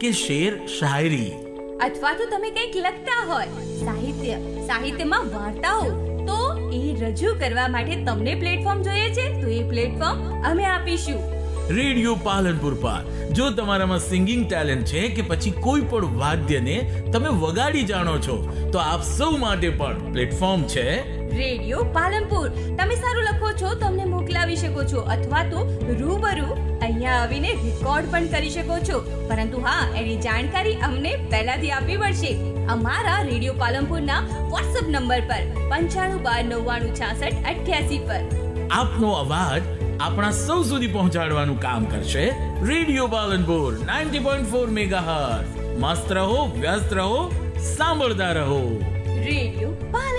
કે શેર શાયરી, અથવા તો તમે કંઈક લખતા હોય, સાહિત્યમાં વાર્તાઓ, તો એ રજૂ કરવા માટે તમને પ્લેટફોર્મ જોઈએ છે, તો એ પ્લેટફોર્મ અમે આપીશું રેડિયો પાલનપુર પર. જો તમારામાં સિંગિંગ ટેલેન્ટ છે કે પછી કોઈ પણ વાદ્યને તમે વગાડી જાણો છો, તો આપ સૌ માટે પણ પ્લેટફોર્મ છે રેડિયો પાલનપુર. તમે સારું લખો છો તો અમને મોકલાવી શકો છો, અથવા તો રૂબરૂ અહીંયા આવીને રેકોર્ડ પણ કરી શકો છો. પરંતુ હા, એની જાણકારી અમને પહેલાથી આપવી પડશે અમારા રેડિયો પાલનપુરના વોટ્સએપ નંબર પર 9512996688 પર. આપનો અવાજ આપણા સૌ સુધી પહોંચાડવાનું કામ કરશે રેડિયો પાલનપુર 90.4 મેગાહર્ટ્ઝ. મસ્ત રહો, વ્યસ્ત રહો, સાંભળતા રહો રેડિયો પાલનપુર.